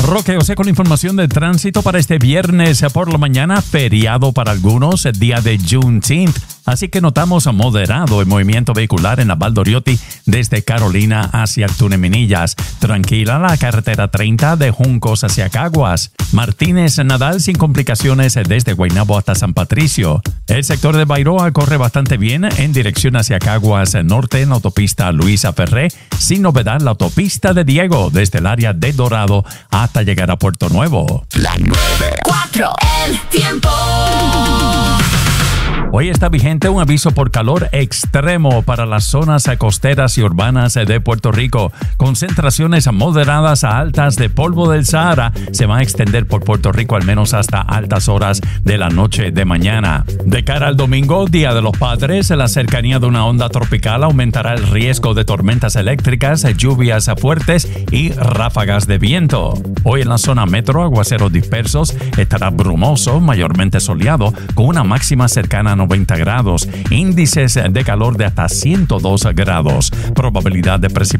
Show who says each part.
Speaker 1: Roque José con información de tránsito para este viernes por la mañana, feriado para algunos, día de Juneteenth. Así que notamos moderado el movimiento vehicular en la Valdoriotti desde Carolina hacia Tuneminillas. Tranquila la carretera 30 de Juncos hacia Caguas. Martínez Nadal sin complicaciones desde Guaynabo hasta San Patricio. El sector de Bairoa corre bastante bien en dirección hacia Caguas Norte en la autopista Luisa Ferré. Sin novedad la autopista de Diego desde el área de Dorado hasta llegar a Puerto Nuevo.
Speaker 2: La 94, el tiempo.
Speaker 1: Hoy está vigente un aviso por calor extremo para las zonas costeras y urbanas de Puerto Rico. Concentraciones moderadas a altas de polvo del Sahara se van a extender por Puerto Rico al menos hasta altas horas de la noche de mañana. De cara al domingo, Día de los Padres, la cercanía de una onda tropical aumentará el riesgo de tormentas eléctricas, lluvias fuertes y ráfagas de viento. Hoy en la zona metro, aguaceros dispersos, estará brumoso, mayormente soleado, con una máxima cercana a 90 grados, índices de calor de hasta 102 grados, probabilidad de precipitación